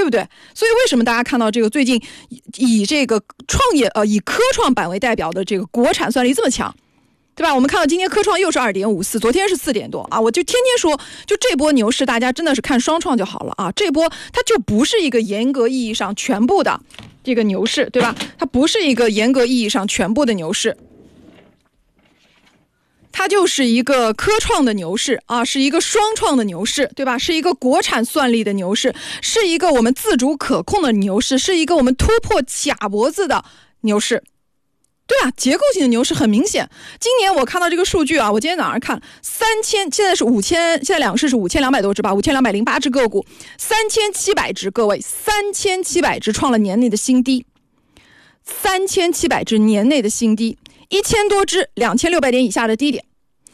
对不对？所以为什么大家看到这个最近以这个以科创板为代表的这个国产算力这么强？对吧？我们看到今天科创又是2.54，昨天是4点多啊！我就天天说，就这波牛市，大家真的是看双创就好了啊！这波它就不是一个严格意义上全部的这个牛市，对吧？它不是一个严格意义上全部的牛市，它就是一个科创的牛市啊，是一个双创的牛市，对吧？是一个国产算力的牛市，是一个我们自主可控的牛市，是一个我们突破卡脖子的牛市。对啊，结构性的牛市很明显。今年我看到这个数据啊，我今天早上看现在是5000，现在两市是5200多只吧，5208只个股，3700只，各位，3700只创了年内的新低，3700只年内的新低，1000多只2600点以下的低点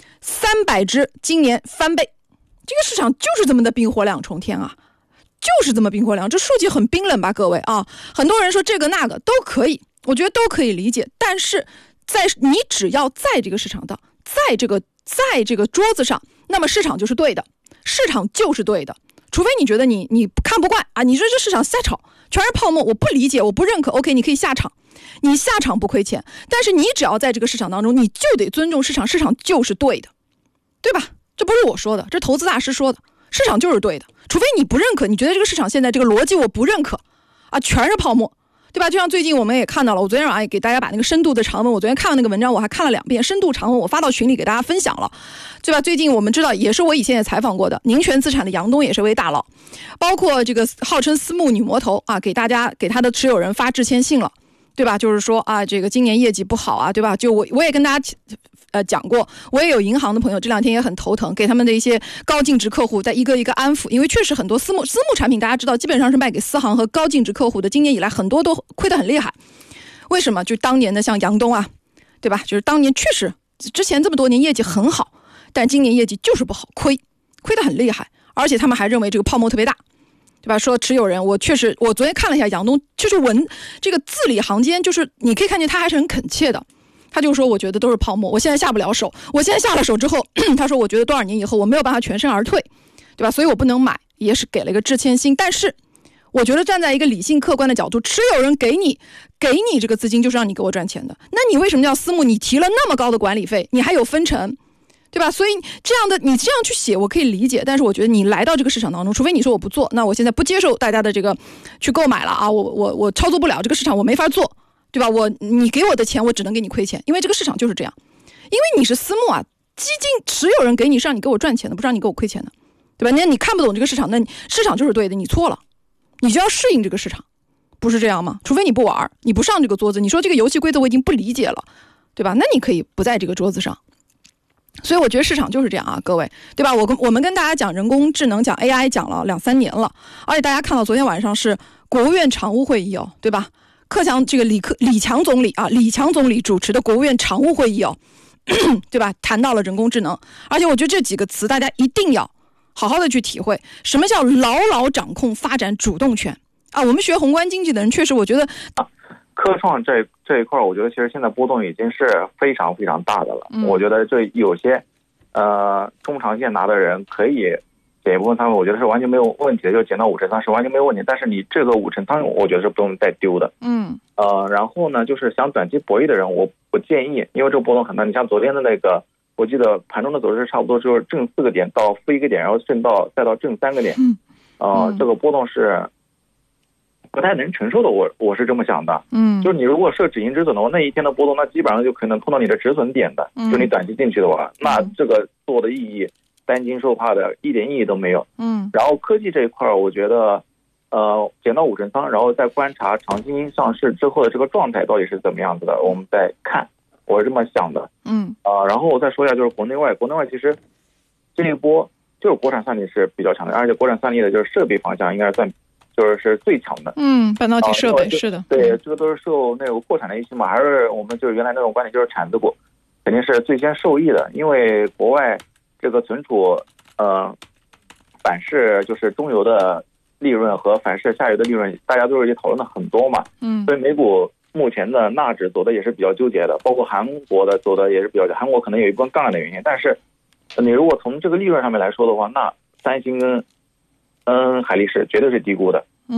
，300只今年翻倍，这个市场就是这么的冰火两重天啊，就是这么冰火两，这数据很冰冷吧，各位啊，很多人说这个那个都可以。我觉得都可以理解，但是你只要在这个市场的，在这个桌子上，那么市场就是对的，市场就是对的。除非你觉得你看不惯啊，你说这市场瞎炒，全是泡沫，我不理解，我不认可。OK， 你可以下场，你下场不亏钱，但是你只要在这个市场当中，你就得尊重市场，市场就是对的，对吧？这不是我说的，这投资大师说的，市场就是对的。除非你不认可，你觉得这个市场现在这个逻辑我不认可啊，全是泡沫。对吧？就像最近我们也看到了，我昨天晚上也给大家把那个深度的长文，我昨天看了那个文章，我还看了2遍，深度长文我发到群里给大家分享了，对吧？最近我们知道，也是我以前也采访过的宁泉资产的杨东也是位大佬，包括这个号称私募女魔头啊，给他的持有人发致歉信了，对吧？就是说啊，这个今年业绩不好啊，对吧？就我也跟大家讲过，我也有银行的朋友这2天也很头疼，给他们的一些高净值客户在一个一个安抚，因为确实很多私募产品大家知道基本上是卖给私行和高净值客户的，今年以来很多都亏得很厉害。为什么？就当年的像杨东啊，对吧？就是当年确实之前这么多年业绩很好，但今年业绩就是不好，亏得很厉害，而且他们还认为这个泡沫特别大，对吧？说持有人，我昨天看了一下杨东，就是这个字里行间，就是你可以看见他还是很恳切的。他就说我觉得都是泡沫，我现在下不了手，我现在下了手之后他说我觉得多少年以后我没有办法全身而退，对吧？所以我不能买，也是给了一个致歉信。但是我觉得站在一个理性客观的角度，持有人给你这个资金就是让你给我赚钱的，那你为什么叫私募？你提了那么高的管理费，你还有分成，对吧？所以你这样去写我可以理解，但是我觉得你来到这个市场当中，除非你说我不做，那我现在不接受大家的这个去购买了啊，我操作不了这个市场，我没法做，对吧？你给我的钱我只能给你亏钱，因为这个市场就是这样，因为你是私募啊，基金持有人给你是让你给我赚钱的，不是让你给我亏钱的，对吧？那你看不懂这个市场，那市场就是对的，你错了，你就要适应这个市场，不是这样吗？除非你不玩，你不上这个桌子，你说这个游戏规则我已经不理解了，对吧？那你可以不在这个桌子上。所以我觉得市场就是这样啊，各位，对吧？我们跟大家讲人工智能，讲 AI 讲了2-3年了，而且大家看到昨天晚上是国务院常务会议哦，对吧？这个李强总理主持的国务院常务会议哦，对吧？谈到了人工智能，而且我觉得这几个词大家一定要好好的去体会，什么叫牢牢掌控发展主动权啊？我们学宏观经济的人确实，我觉得科创这一块，我觉得其实现在波动已经是非常非常大的了。我觉得这有些中长线拿的人可以减一部分仓位，我觉得是完全没有问题的，就减到5成仓是完全没有问题。但是你这个5成仓，我觉得是不用再丢的。然后呢，就是想短期博弈的人，我不建议，因为这个波动很大。你像昨天的那个，我记得盘中的走势差不多就是正4个点到负1个点，然后再到正3个点。这个波动是不太能承受的，我是这么想的。就是你如果设止盈止损的话，那一天的波动，那基本上就可能碰到你的止损点的。就你短期进去的话，那这个做的意义，担惊受怕的一点意义都没有。然后科技这一块，我觉得减到5成仓，然后再观察长期上市之后的这个状态到底是怎么样子的，我们再看，我是这么想的。然后我再说一下，就是国内外其实这一波就是国产算力是比较强的，而且国产算力的就是设备方向应该算就是最强的。 半导体设备是的。 对，这个都是受那个扩产的一些嘛，还是我们就是原来那种观点，就是产子股肯定是最先受益的，因为国外这个存储反式就是中游的利润和反式下游的利润，大家都是也讨论的很多嘛。所以美股目前的纳指走的也是比较纠结的，包括韩国的走的也是比较，韩国可能有一部分杠杆的原因，但是你如果从这个利润上面来说的话，那三星跟海力士绝对是低估的。